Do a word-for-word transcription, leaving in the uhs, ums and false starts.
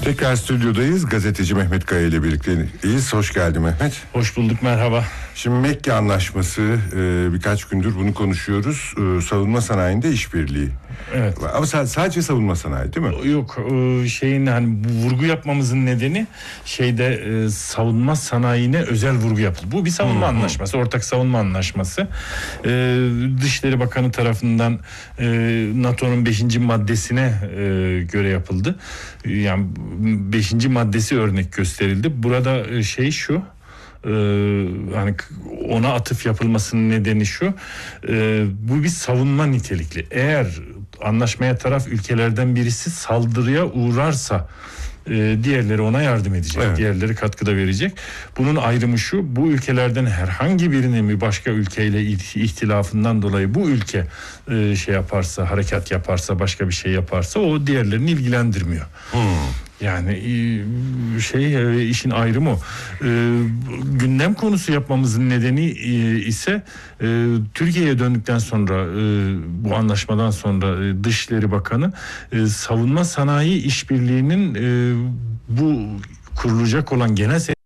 Tekrar stüdyodayız. Gazeteci Mehmet Kaya ile birlikteyiz. Hoş geldin Mehmet. Hoş bulduk, merhaba. Şimdi Mekke Anlaşması, e, birkaç gündür bunu konuşuyoruz. E, savunma sanayinde işbirliği. Evet. Ama sadece savunma sanayi değil mi? Yok, şeyin hani bu vurgu yapmamızın nedeni şeyde e, savunma sanayine özel vurgu yapıldı. Bu bir savunma hmm. anlaşması, ortak savunma anlaşması. E, Dışişleri Bakanı tarafından e, NATO'nun beşinci maddesine e, göre yapıldı. Yani beşinci maddesi örnek gösterildi. Burada şey şu. Ee, hani ona atıf yapılmasının nedeni şu, e, bu bir savunma nitelikli. Eğer anlaşmaya taraf ülkelerden birisi saldırıya uğrarsa e, diğerleri ona yardım edecek, evet. Diğerleri katkıda verecek. Bunun ayrımı şu: bu ülkelerden herhangi birinin bir başka ülkeyle ihtilafından dolayı bu ülke e, şey yaparsa, harekat yaparsa, başka bir şey yaparsa o diğerlerini ilgilendirmiyor. Hmm. Yani şey işin ayrımı o. Gündem konusu yapmamızın nedeni ise Türkiye'ye döndükten sonra, bu anlaşmadan sonra Dışişleri Bakanı savunma sanayi işbirliğinin bu kurulacak olan genel